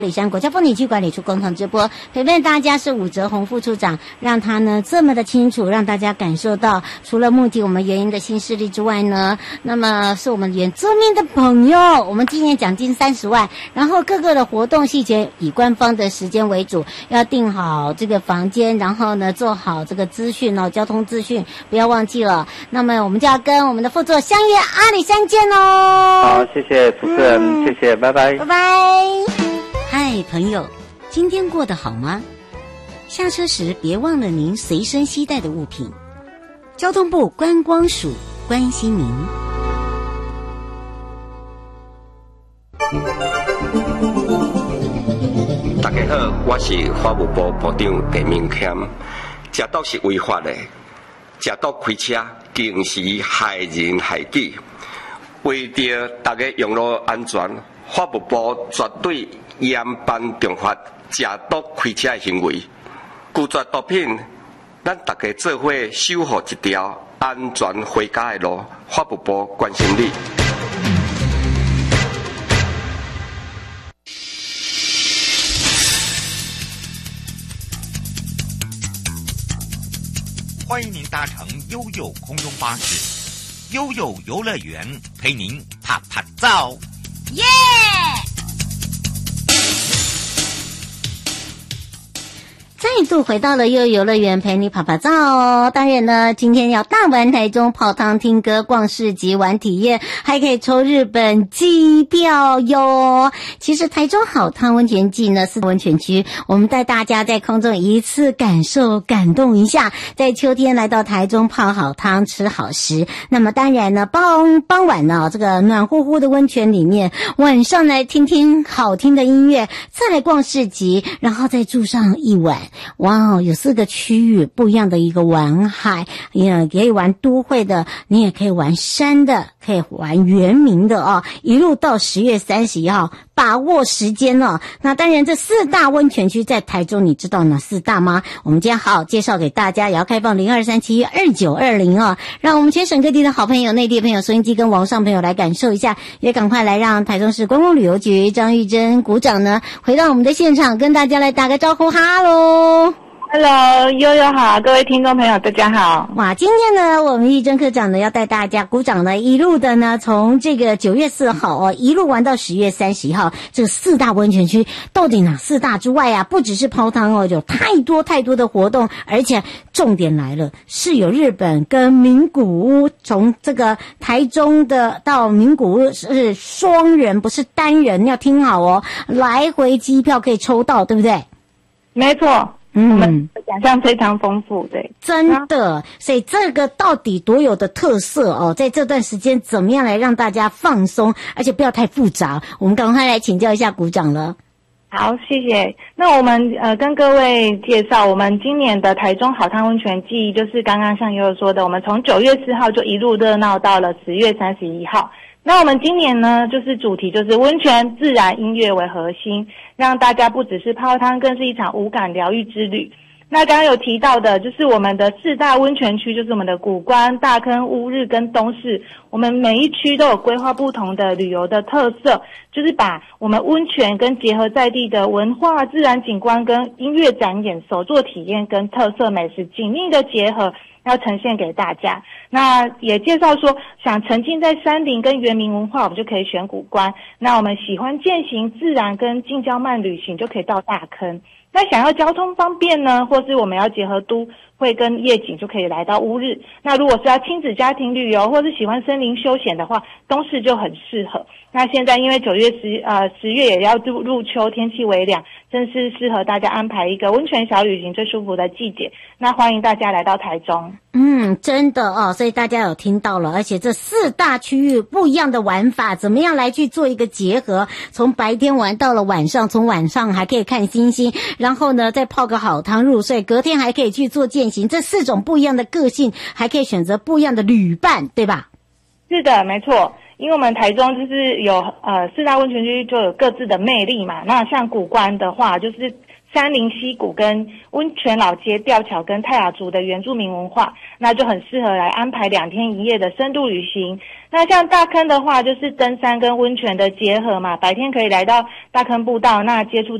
里山国家风景区管理处共同直播，陪伴大家是武哲宏副处长，让他呢这么的清楚，让大家感受到，除了目的我们原因的新势力之外呢，那么是我们原住民的朋友，我们今年奖金30万，然后各个的活动细节以官方的时间为主，要订好这个房间，然后呢做好这个资讯哦，交通资讯不要忘记了。那么我们就要跟我们的副座相约阿里山见哦。 好，谢谢主持人，谢谢，拜拜， 拜拜。嗨，朋友，今天过得好吗？下车时别忘了您随身携带的物品。交通部观光署关心您。 大家好，我是法务部部长陈明谦。食毒是违法的，食毒开车更是害人害己。为着大家用路安全，法务部绝对严办重罚食毒开车的行为。拒绝毒品，咱大家做伙守护一条安全回家的路。法务部关心你。 欢迎您搭乘悠悠空中巴士，悠悠游乐园陪您啪啪照， 耶！再度回到了悠悠游乐园陪你跑跑照哦。当然呢，今天要大玩台中泡汤听歌逛市集玩体验，还可以抽日本机票哟。其实台中好汤温泉季呢是温泉区，我们带大家在空中一次感受感动一下，在秋天来到台中泡好汤吃好食。那么当然呢，傍晚呢这个暖乎乎的温泉里面，晚上来听听好听的音乐，再来逛市集，然后再住上一晚。哇哦，有4个区域不一样的一个玩海，也可以玩都会的，你也可以玩山的，可以玩原民的哦，一路到10月31号，把握时间哦。那当然这4大温泉区在台中，你知道哪4大吗？我们今天好好介绍给大家，也要开放02372920哦，让我们全省各地的好朋友、内地的朋友、收音机跟网上朋友来感受一下，也赶快来让台中市观光旅游局张玉珍股长呢回到我们的现场，跟大家来打个招呼，哈喽。 Hello， 悠悠好，各位听众朋友大家好。 哇，今天呢我们玉珍科长呢要带大家股长呢一路的呢从这个9月4号哦一路玩到10月31号，这4大温泉区到底哪4大之外啊，不只是泡汤哦，有太多的活动，而且重点来了，是有日本跟名古屋，从这个台中的到名古屋是双人不是单人，要听好哦，来回机票可以抽到，对不对？ 没错。我们想象非常丰富，对， 真的，所以这个到底多有的特色哦，在这段时间怎么样来让大家放松，而且不要太复杂，我们赶快来请教一下股长了。 好，谢谢。那我们跟各位介绍，我们今年的台中好汤温泉季，就是刚刚像悠悠说的，我们从9月4号就一路热闹到了10月31号。那我们今年呢，就是主题就是温泉、自然、音乐为核心，让大家不只是泡汤，更是一场无感疗愈之旅。那刚刚有提到的，就是我们的4大温泉区，就是我们的谷关、大坑、乌日跟东势，我们每一区都有规划不同的旅游的特色，就是把我们温泉跟结合在地的文化、自然景观跟音乐展演、手作体验跟特色美食紧密的结合，要呈现给大家。那也介绍说，想沉浸在山林跟原民文化，我们就可以选谷关。那我们喜欢健行、自然跟近郊慢旅行，就可以到大坑。那想要交通方便呢，或是我们要结合都会跟夜景，就可以来到乌日。那如果是要亲子家庭旅游，或是喜欢森林休闲的话，东势就很适合。那现在因为10月也要入秋，天气微凉，正是适合大家安排一个温泉小旅行最舒服的季节。那欢迎大家来到台中。 真的哦，所以大家有听到了，而且这4大区域不一样的玩法，怎么样来去做一个结合？从白天玩到了晚上，从晚上还可以看星星，然后呢再泡个好汤入睡，隔天还可以去做健行，这4种不一样的个性，还可以选择不一样的旅伴，对吧？ 是的，没错。因为我们台中就是有4大温泉区就有各自的魅力嘛。那像谷关的话，就是山林溪谷跟温泉老街吊桥跟泰雅族的原住民文化，那就很适合来安排2天1夜的深度旅行。那像大坑的话，就是登山跟温泉的结合嘛，白天可以来到大坑步道，那接触